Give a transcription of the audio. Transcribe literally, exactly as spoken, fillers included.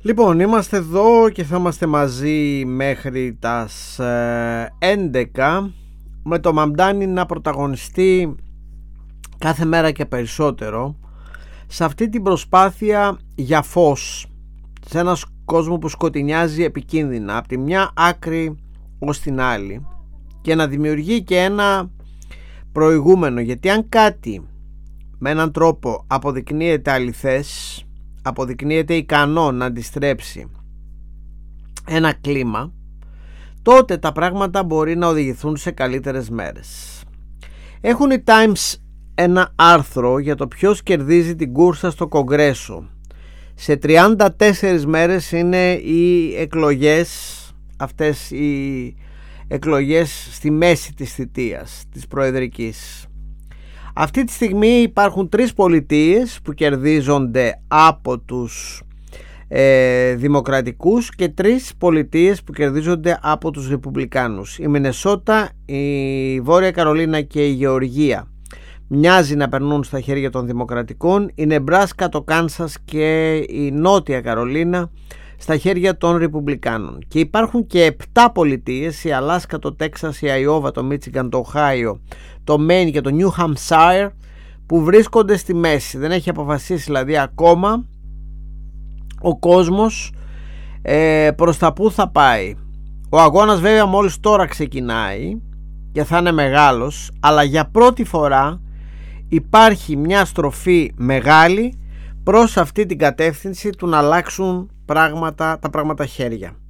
Λοιπόν, είμαστε εδώ και θα είμαστε μαζί μέχρι τα έντεκα, με το Μαμντάνι να πρωταγωνιστεί κάθε μέρα και περισσότερο σε αυτή την προσπάθεια για φως, σε έναν κόσμο που σκοτεινιάζει επικίνδυνα από τη μια άκρη ως την άλλη, και να δημιουργεί και ένα προηγούμενο, γιατί αν κάτι με έναν τρόπο αποδεικνύεται αληθές, αποδεικνύεται ικανό να αντιστρέψει ένα κλίμα, τότε τα πράγματα μπορεί να οδηγηθούν σε καλύτερες μέρες. Έχουν οι Times ένα άρθρο για το ποιος κερδίζει την κούρσα στο Κογκρέσο. Σε τριάντα τέσσερις μέρες είναι οι εκλογές, αυτές οι εκλογές στη μέση της θητείας της προεδρικής. Αυτή τη στιγμή υπάρχουν τρεις πολιτείες που κερδίζονται από τους ε, δημοκρατικούς και τρεις πολιτείες που κερδίζονται από τους ρεπουμπλικάνους. Η Μινεσότα, η Βόρεια Καρολίνα και η Γεωργία μοιάζει να περνούν στα χέρια των δημοκρατικών, η Νεμπράσκα, το Κάνσας και η Νότια Καρολίνα στα χέρια των ρεπουμπλικάνων. Και υπάρχουν και επτά πολιτείες, η Αλάσκα, το Τέξας, η Αϊόβα, το Μίτσιγκαν, το Οχάιο, το Μέιν και το Νιου Χαμσάιρ, που βρίσκονται στη μέση. Δεν έχει αποφασίσει δηλαδή ακόμα ο κόσμος ε, προς τα που θα πάει. Ο αγώνας βέβαια μόλις τώρα ξεκινάει και θα είναι μεγάλος, αλλά για πρώτη φορά υπάρχει μια στροφή μεγάλη προς αυτή την κατεύθυνση του να αλλάξουν πράγματα, τα πράγματα χέρια.